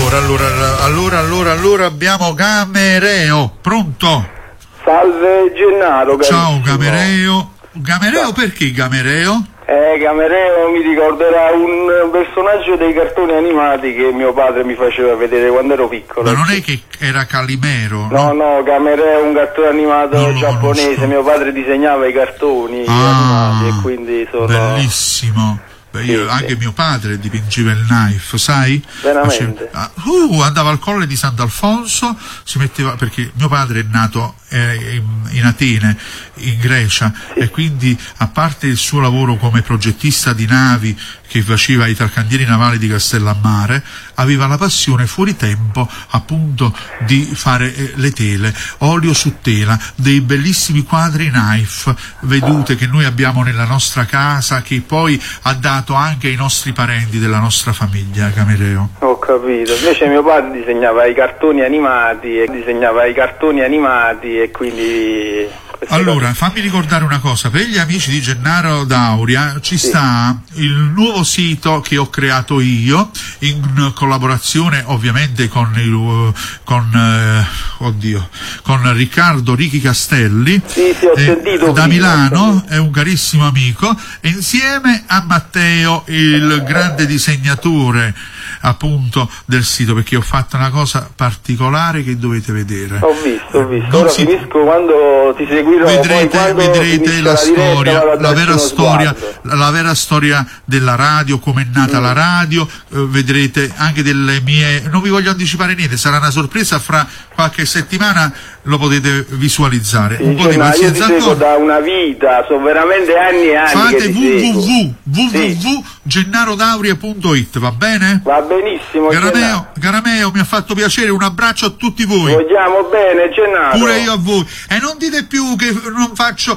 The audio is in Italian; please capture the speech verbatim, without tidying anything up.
Allora, allora, allora, allora, allora abbiamo Gamereo, pronto? Salve Gennaro, carissimo. Ciao Gamereo. Gamereo, Ciao. Perché Gamereo? Eh, Gamereo mi ricorderà un personaggio dei cartoni animati che mio padre mi faceva vedere quando ero piccolo. Ma non è che era Calimero? No, no, Gamereo è un cartone animato Non lo giapponese, conosco. mio padre disegnava i cartoni Ah, animati e quindi sono... bellissimo. Beh, io, Sì, anche sì. mio padre dipingeva il knife, sai? Veramente? Faceva- ah, uh, andava al Colle di Sant'Alfonso, si metteva, perché mio padre è nato eh, in, in Atene, in Grecia, e quindi a parte il suo lavoro come progettista di navi che faceva i Italcantieri Navali di Castellammare, aveva la passione fuori tempo appunto di fare eh, le tele, olio su tela, dei bellissimi quadri knife, vedute che noi abbiamo nella nostra casa, che poi ha dato anche ai nostri parenti della nostra famiglia, Gamereo. Ho capito, invece mio padre disegnava i cartoni animati e disegnava i cartoni animati e quindi... queste Allora, cose. fammi ricordare una cosa, per gli amici di Gennaro D'Auria ci Sì. sta il nuovo sito che ho creato io, in collaborazione ovviamente con il, con, eh, oddio, con Riccardo Richi Castelli, Sì, sì, ho eh, sentito da prima, Milano, ho sentito. è un carissimo amico, e insieme a Matteo, il grande disegnatore appunto del sito, perché ho fatto una cosa particolare che dovete vedere. Ho visto, ho visto. Non Ora si- finisco quando ti seguirò. Vedrete, poi quando vedrete finisce la, la diretta, storia, vado a la darci vera uno storia, sguardo. la vera storia della radio, come è nata Mm. la radio, eh, vedrete anche delle mie, non vi voglio anticipare niente, sarà una sorpresa, fra qualche settimana lo potete visualizzare. Sì, Un po' di cioè, ma io ti pazienza seguo ancora. da una vita, sono veramente anni e anni Fate che ti seguo. www Sì. punto gennarodauria punto it, va bene? Va benissimo, Garameo, Gennaro. Garameo, mi ha fatto piacere, un abbraccio a tutti voi. Vogliamo bene, Gennaro. Pure io a voi. E non dite più che non faccio